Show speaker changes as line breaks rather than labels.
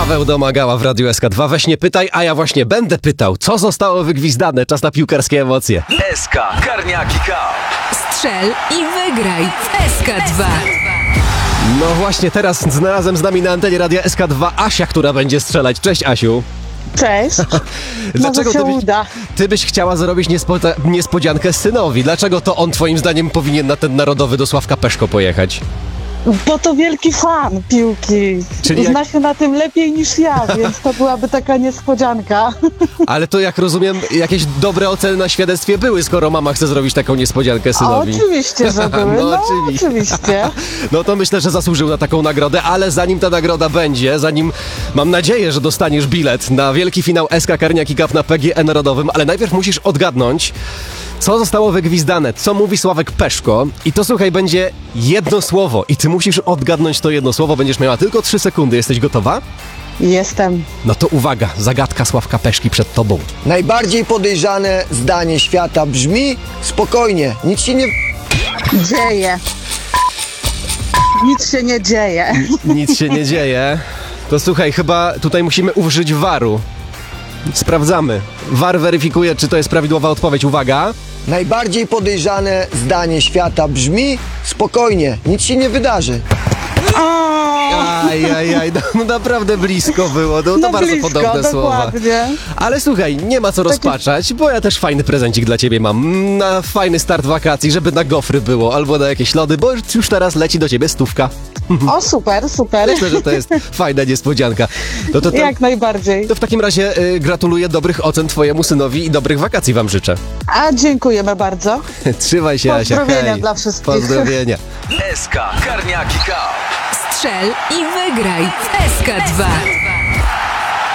Paweł Domagała w Radiu SK2. Weź nie pytaj, a ja właśnie będę pytał, co zostało wygwizdane. Czas na piłkarskie emocje.
SK Karniaki Cup.
Strzel i wygraj w SK2.
No właśnie, teraz znalazłem z nami na antenie Radia SK2 Asia, która będzie strzelać. Cześć, Asiu.
Cześć.
Dlaczego
Może się uda.
ty byś chciała zrobić niespodziankę synowi? Dlaczego to on twoim zdaniem powinien na ten narodowy do Sławka Peszko pojechać?
Bo to wielki fan piłki.
Czyli
Zna się na tym lepiej niż ja, więc to byłaby taka niespodzianka.
Ale to, jak rozumiem, jakieś dobre oceny na świadectwie były, skoro mama chce zrobić taką niespodziankę
A
synowi.
oczywiście, że były.
No,
No,
oczywiście.
oczywiście.
No to myślę, że zasłużył na taką nagrodę, ale zanim ta nagroda będzie, zanim mam nadzieję, że dostaniesz bilet na wielki finał SK Karniaki Cup na PGE Narodowym, ale najpierw musisz odgadnąć, co zostało wygwizdane, co mówi Sławek Peszko. I to, słuchaj, będzie jedno słowo i ty musisz odgadnąć to jedno słowo. Będziesz miała tylko 3 sekundy. Jesteś gotowa?
Jestem.
No to uwaga, zagadka Sławka Peszki przed tobą.
Najbardziej podejrzane zdanie świata brzmi: spokojnie, nic się nie...
Dzieje. Nic się nie dzieje.
Nic się nie dzieje. To słuchaj, chyba tutaj musimy użyć VAR-u. Sprawdzamy. VAR weryfikuje, czy to jest prawidłowa odpowiedź. Uwaga.
Najbardziej podejrzane zdanie świata brzmi: spokojnie, nic się nie wydarzy.
Ajajaj, no naprawdę blisko było. To
No
bardzo
blisko,
podobne słowa.
dokładnie.
Ale słuchaj, nie ma co rozpaczać, bo ja też fajny prezencik dla ciebie mam. Na fajny start wakacji, żeby na gofry było, albo na jakieś lody, bo już teraz leci do ciebie 100.
O, super, super.
Myślę, że to jest fajna niespodzianka. To
Jak najbardziej.
w takim razie gratuluję dobrych ocen twojemu synowi i dobrych wakacji wam życzę.
A dziękujemy bardzo.
Trzymaj się, Asia.
Pozdrowienia
Hej.
dla wszystkich.
Pozdrowienia.
SK Karniaki Cup.
Strzel i wygraj w SK2.